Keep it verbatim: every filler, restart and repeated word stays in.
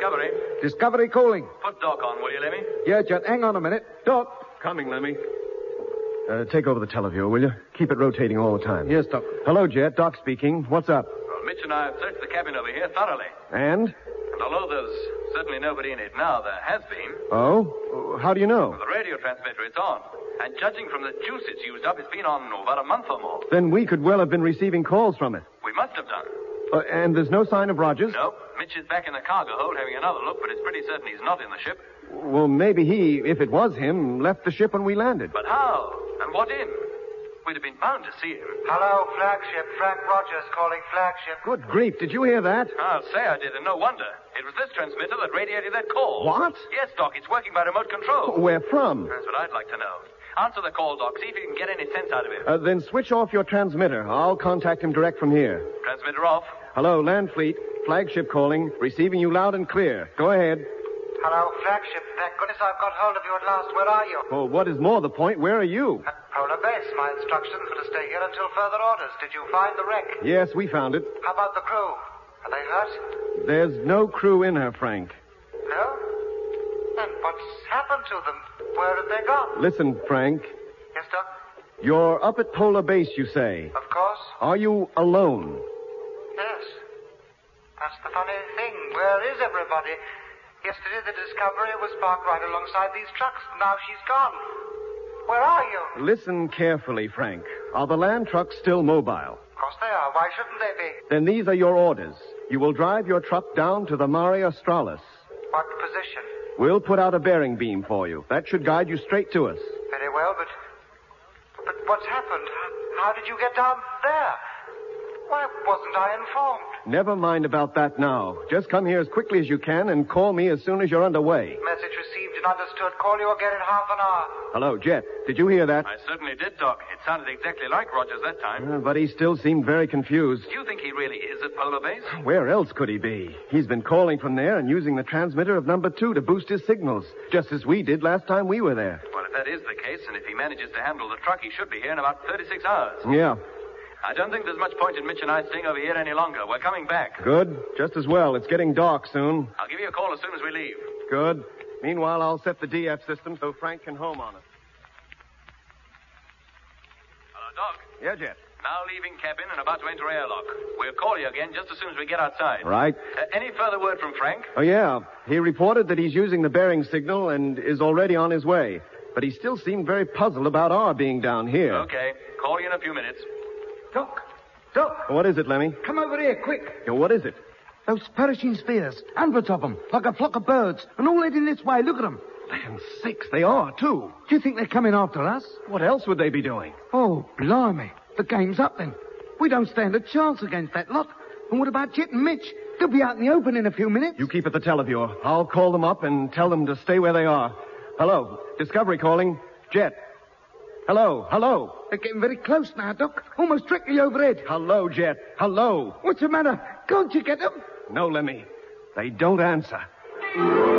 Discovery. Discovery calling. Put Doc on, will you, Lemmy? Yeah, Jet, hang on a minute. Doc. Coming, Lemmy. Uh, take over the televiewer, will you? Keep it rotating all the time. Yes, Doc. Hello, Jet. Doc speaking. What's up? Well, Mitch and I have searched the cabin over here thoroughly. And? And although there's certainly nobody in it now, there has been. Oh? How do you know? Well, the radio transmitter, it's on. And judging from the juice it's used up, it's been on oh, about a month or more. Then we could well have been receiving calls from it. We must have done. Uh, and there's no sign of Rogers? Nope. Mitch is back in the cargo hold having another look, but it's pretty certain he's not in the ship. Well, maybe he, if it was him, left the ship when we landed. But how? And what in? We'd have been bound to see him. Hello, flagship. Frank Rogers calling flagship. Good grief, did you hear that? I'll say I did, and no wonder. It was this transmitter that radiated that call. What? Yes, Doc, it's working by remote control. Where from? That's what I'd like to know. Answer the call, Doc. See if you can get any sense out of him. Uh, then switch off your transmitter. I'll contact him direct from here. Transmitter off. Hello, Land Fleet. Flagship calling. Receiving you loud and clear. Go ahead. Hello, flagship. Thank goodness I've got hold of you at last. Where are you? Well, what is more the point, where are you? At Polar Base. My instructions were to stay here until further orders. Did you find the wreck? Yes, we found it. How about the crew? Are they hurt? There's no crew in her, Frank. No? Then what's happened to them? Where have they gone? Listen, Frank. Yes, Doc? You're up at Polar Base, you say. Of course. Are you alone? Yes. That's the funny thing. Where is everybody? Yesterday the Discovery was parked right alongside these trucks. Now she's gone. Where are you? Listen carefully, Frank. Are the land trucks still mobile? Of course they are. Why shouldn't they be? Then these are your orders. You will drive your truck down to the Mare Australis. What position? We'll put out a bearing beam for you. That should guide you straight to us. Very well, but... But what's happened? How did you get down there? Why wasn't I informed? Never mind about that now. Just come here as quickly as you can and call me as soon as you're underway. Message received and understood. Call you again in half an hour. Hello, Jet. Did you hear that? I certainly did, Doc. It sounded exactly like Rogers that time. Uh, but he still seemed very confused. Do you think he really is at Polar Base? Where else could he be? He's been calling from there and using the transmitter of number two to boost his signals, just as we did last time we were there. Well, if that is the case, and if he manages to handle the truck, he should be here in about thirty-six hours. Yeah. I don't think there's much point in Mitch and I staying over here any longer. We're coming back. Good. Just as well. It's getting dark soon. I'll give you a call as soon as we leave. Good. Meanwhile, I'll set the D F system so Frank can home on us. Hello, Doc. Yeah, Jet. Now leaving cabin and about to enter airlock. We'll call you again just as soon as we get outside. Right. Uh, any further word from Frank? Oh, yeah. He reported that he's using the bearing signal and is already on his way. But he still seemed very puzzled about our being down here. Okay. Call you in a few minutes. Doc. Doc. What is it, Lemmy? Come over here, quick. Yeah, what is it? Those perishing spheres. Hundreds of them. Like a flock of birds. And all heading this way. Look at them. Land sakes, they are, too. Do you think they're coming after us? What else would they be doing? Oh, blimey. The game's up then. We don't stand a chance against that lot. And what about Jet and Mitch? They'll be out in the open in a few minutes. You keep at the televiewer. I'll call them up and tell them to stay where they are. Hello. Discovery calling. Jet. Hello. Hello. They're getting very close now, Doc. Almost directly overhead. Hello, Jet. Hello. What's the matter? Can't you get them? No, Lemmy. They don't answer.